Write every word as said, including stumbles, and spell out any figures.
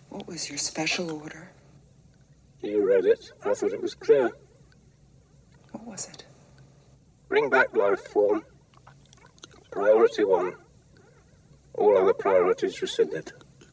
What was your special order? You read it. I thought it was clear. What was it? Bring back life form. Priority one. All other priorities rescinded.